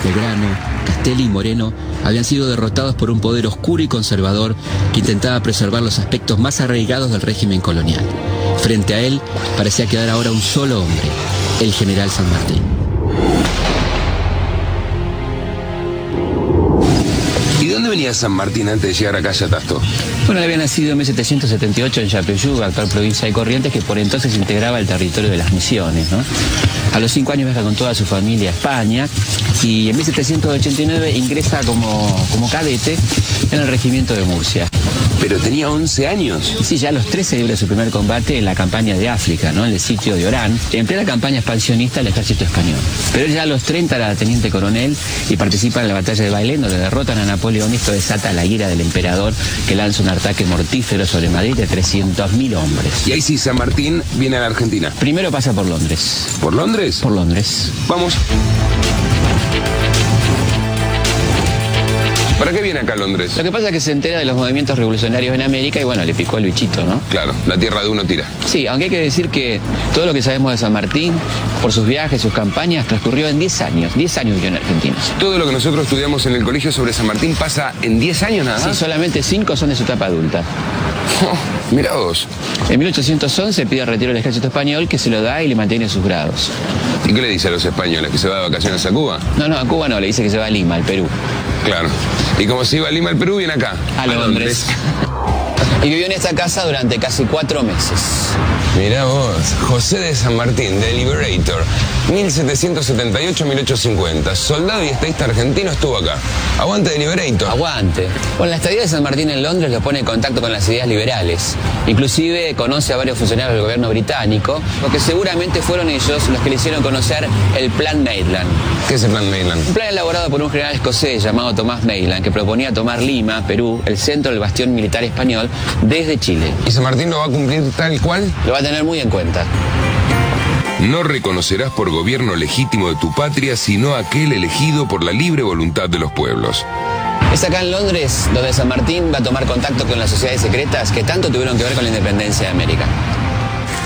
Belgrano, Castelli y Moreno habían sido derrotados por un poder oscuro y conservador que intentaba preservar los aspectos más arraigados del régimen colonial. Frente a él parecía quedar ahora un solo hombre, el general San Martín. ¿Y dónde venía San Martín antes de llegar acá a Yatasto? Bueno, él había nacido en 1778 en Yapeyú, actual provincia de Corrientes, que por entonces integraba el territorio de las Misiones, ¿no? A los 5 años viaja con toda su familia a España y en 1789 ingresa como cadete en el regimiento de Murcia. Pero tenía 11 años. Sí, ya a los 13 libra su primer combate en la campaña de África, ¿no? En el sitio de Orán, en plena campaña expansionista del ejército español. Pero él ya a los 30 era teniente coronel y participa en la batalla de Bailén, donde derrotan a Napoleón y esto desata la ira del emperador, que lanza un ataque mortífero sobre Madrid de 300.000 hombres. Y ahí sí, San Martín viene a la Argentina. Primero pasa por Londres. ¿Por Londres? Por Londres. Vamos. ¿Para qué viene acá a Londres? Lo que pasa es que se entera de los movimientos revolucionarios en América y bueno, le picó el bichito, ¿no? Claro, la tierra de uno tira. Sí, aunque hay que decir que todo lo que sabemos de San Martín, por sus viajes, sus campañas, transcurrió en 10 años. 10 años vivió en Argentina. Todo lo que nosotros estudiamos en el colegio sobre San Martín pasa en 10 años nada más. Sí, solamente 5 son de su etapa adulta. Oh, mirá vos. En 1811 pide retiro del ejército español, que se lo da y le mantiene sus grados. ¿Y qué le dice a los españoles? ¿Que se va de vacaciones a Cuba? No, a Cuba no, le dice que se va a Lima, al Perú. Claro. Y como se iba a Lima, al Perú, viene acá. A Londres. Y vivió en esta casa durante casi 4 meses. Mirá vos, José de San Martín, de Liberator, 1778-1850. Soldado y estadista argentino, estuvo acá. Aguante de Liberator. Aguante. Bueno, la estadía de San Martín en Londres lo pone en contacto con las ideas liberales. Inclusive conoce a varios funcionarios del gobierno británico, porque seguramente fueron ellos los que le hicieron conocer el Plan Maitland. ¿Qué es el Plan Maitland? Un plan elaborado por un general escocés llamado Thomas Maitland, que proponía tomar Lima, Perú, el centro del bastión militar español, desde Chile. ¿Y San Martín lo va a cumplir tal cual? Lo va a tener muy en cuenta. No reconocerás por gobierno legítimo de tu patria, sino aquel elegido por la libre voluntad de los pueblos. Es acá en Londres donde San Martín va a tomar contacto con las sociedades secretas que tanto tuvieron que ver con la independencia de América.